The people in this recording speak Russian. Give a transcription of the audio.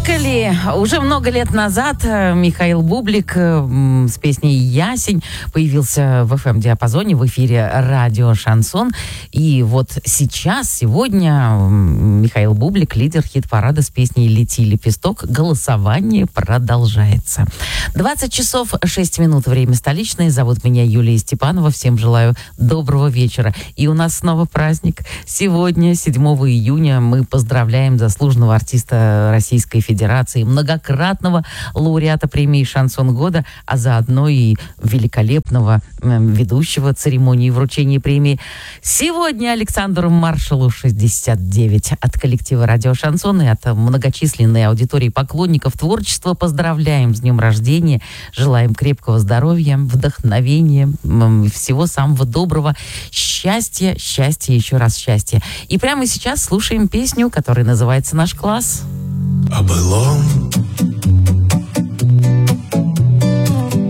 Сфоткали. Уже много лет назад Михаил Бублик с песней «Ясень» появился в FM-диапазоне в эфире радио «Шансон». И вот сегодня Михаил Бублик, лидер хит-парада с песней «Лети, лепесток». Голосование продолжается. 20 часов 6 минут, время столичное. Зовут меня Юлия Степанова. Всем желаю доброго вечера. И у нас снова праздник. Сегодня, 7 июня, мы поздравляем заслуженного артиста Российской Федерации, многократного лауреата премии «Шансон года», а заодно и великолепного ведущего церемонии вручения премии. Сегодня Александру Маршалу 69. От коллектива «Радио Шансон» и от многочисленной аудитории поклонников творчества поздравляем с днем рождения. Желаем крепкого здоровья, вдохновения, всего самого доброго, счастья, еще раз счастья. И прямо сейчас слушаем песню, которая называется «Наш класс». О былом